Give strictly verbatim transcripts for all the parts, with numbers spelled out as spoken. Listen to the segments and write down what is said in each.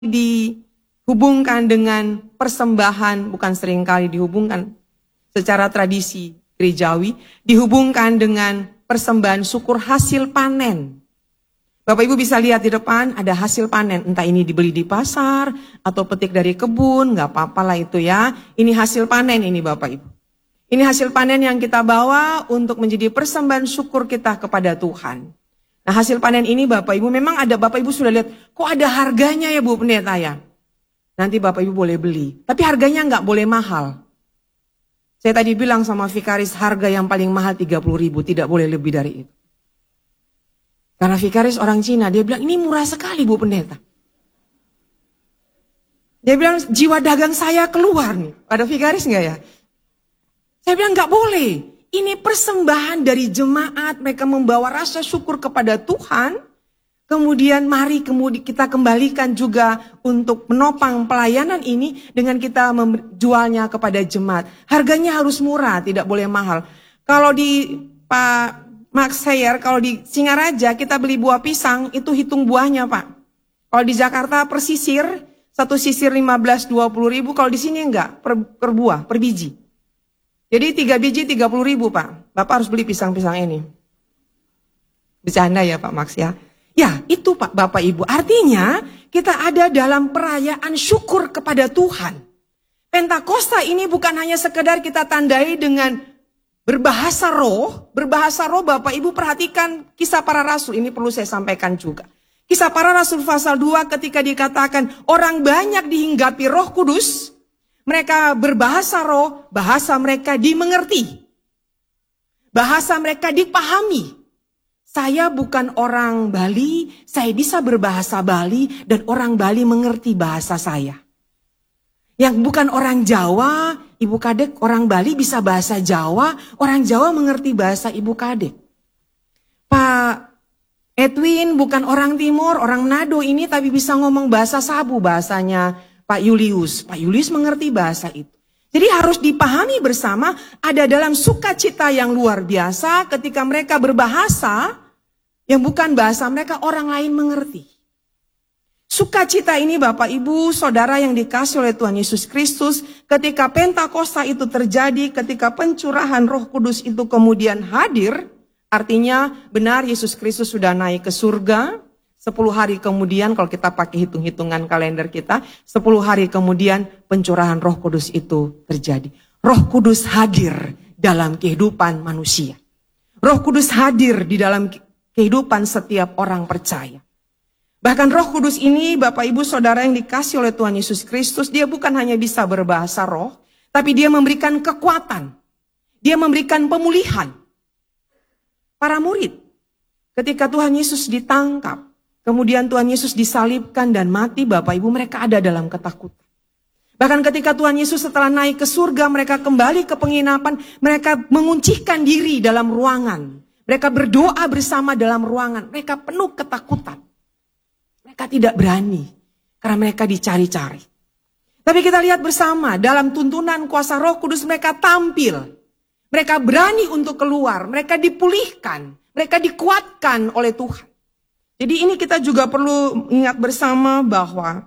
dihubungkan dengan persembahan, bukan seringkali dihubungkan secara tradisi gerejawi, dihubungkan dengan persembahan syukur hasil panen. Bapak Ibu bisa lihat di depan ada hasil panen, entah ini dibeli di pasar atau petik dari kebun, gak apa-apa lah itu ya. Ini hasil panen ini Bapak Ibu. Ini hasil panen yang kita bawa untuk menjadi persembahan syukur kita kepada Tuhan. Nah hasil panen ini Bapak Ibu memang ada, Bapak Ibu sudah lihat, kok ada harganya ya Bu Pendeta ya? Nanti Bapak Ibu boleh beli, tapi harganya gak boleh mahal. Saya tadi bilang sama Vikaris harga yang paling mahal tiga puluh ribu, tidak boleh lebih dari itu. Karena Vikaris orang Cina, dia bilang ini murah sekali Bu Pendeta. Dia bilang jiwa dagang saya keluar nih. Ada Vikaris enggak ya? Saya bilang enggak boleh. Ini persembahan dari jemaat, mereka membawa rasa syukur kepada Tuhan. Kemudian mari kemudian kita kembalikan juga untuk menopang pelayanan ini dengan kita menjualnya kepada jemaat. Harganya harus murah, tidak boleh mahal. Kalau di Pak Max Sayer, kalau di Singaraja kita beli buah pisang, itu hitung buahnya Pak. Kalau di Jakarta per sisir, satu sisir lima belas sampai dua puluh ribu, kalau di sini enggak, per, per buah, per biji. Jadi tiga biji tiga puluh ribu Pak. Bapak harus beli pisang-pisang ini. Bercanda ya Pak Max ya. Ya itu Pak Bapak Ibu, artinya kita ada dalam perayaan syukur kepada Tuhan. Pentakosta ini bukan hanya sekedar kita tandai dengan berbahasa roh, berbahasa roh Bapak Ibu perhatikan kisah para rasul, ini perlu saya sampaikan juga. Kisah para rasul pasal dua ketika dikatakan orang banyak dihinggapi Roh Kudus, mereka berbahasa roh, bahasa mereka dimengerti. Bahasa mereka dipahami. Saya bukan orang Bali, saya bisa berbahasa Bali dan orang Bali mengerti bahasa saya. Yang bukan orang Jawa, Ibu Kadek, orang Bali bisa bahasa Jawa, orang Jawa mengerti bahasa Ibu Kadek. Pak Edwin bukan orang Timur, orang Manado ini tapi bisa ngomong bahasa Sabu, bahasanya Pak Julius. Pak Julius mengerti bahasa itu. Jadi harus dipahami bersama, ada dalam sukacita yang luar biasa ketika mereka berbahasa yang bukan bahasa mereka, orang lain mengerti. Sukacita ini Bapak Ibu, Saudara yang dikasih oleh Tuhan Yesus Kristus, ketika Pentakosta itu terjadi, ketika pencurahan Roh Kudus itu kemudian hadir, artinya benar Yesus Kristus sudah naik ke surga, sepuluh hari kemudian kalau kita pakai hitung-hitungan kalender kita, sepuluh hari kemudian pencurahan Roh Kudus itu terjadi. Roh Kudus hadir dalam kehidupan manusia. Roh Kudus hadir di dalam kehidupan setiap orang percaya. Bahkan Roh Kudus ini Bapak Ibu Saudara yang dikasih oleh Tuhan Yesus Kristus, dia bukan hanya bisa berbahasa roh, tapi dia memberikan kekuatan. Dia memberikan pemulihan. Para murid, ketika Tuhan Yesus ditangkap, kemudian Tuhan Yesus disalibkan dan mati, Bapak Ibu mereka ada dalam ketakutan. Bahkan ketika Tuhan Yesus setelah naik ke surga, mereka kembali ke penginapan, mereka menguncikan diri dalam ruangan. Mereka berdoa bersama dalam ruangan, mereka penuh ketakutan. Mereka tidak berani, karena mereka dicari-cari. Tapi kita lihat bersama, dalam tuntunan kuasa Roh Kudus mereka tampil. Mereka berani untuk keluar, mereka dipulihkan, mereka dikuatkan oleh Tuhan. Jadi ini kita juga perlu ingat bersama bahwa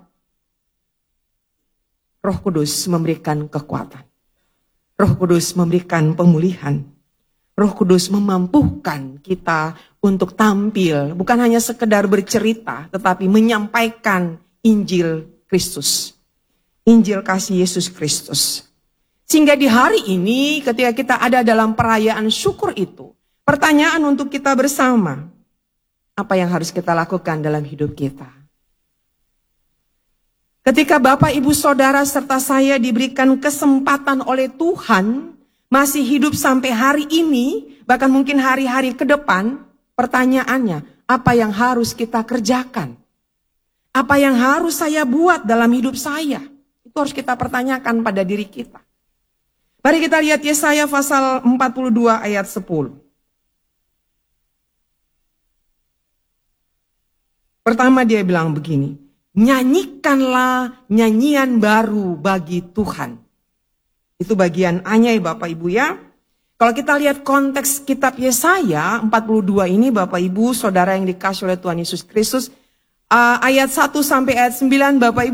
Roh Kudus memberikan kekuatan. Roh Kudus memberikan pemulihan. Roh Kudus memampukan kita untuk tampil, bukan hanya sekedar bercerita, tetapi menyampaikan Injil Kristus. Injil kasih Yesus Kristus. Sehingga di hari ini ketika kita ada dalam perayaan syukur itu, pertanyaan untuk kita bersama, apa yang harus kita lakukan dalam hidup kita? Ketika Bapak, Ibu, Saudara, serta saya diberikan kesempatan oleh Tuhan, masih hidup sampai hari ini, bahkan mungkin hari-hari ke depan, pertanyaannya, apa yang harus kita kerjakan? Apa yang harus saya buat dalam hidup saya? Itu harus kita pertanyakan pada diri kita. Mari kita lihat Yesaya pasal empat puluh dua ayat sepuluh. Pertama dia bilang begini, nyanyikanlah nyanyian baru bagi Tuhan. Itu bagian A-nya ya Bapak Ibu ya. Kalau kita lihat konteks kitab Yesaya empat puluh dua ini Bapak Ibu Saudara yang dikasih oleh Tuhan Yesus Kristus, uh, ayat satu sampai ayat sembilan, Bapak Ibu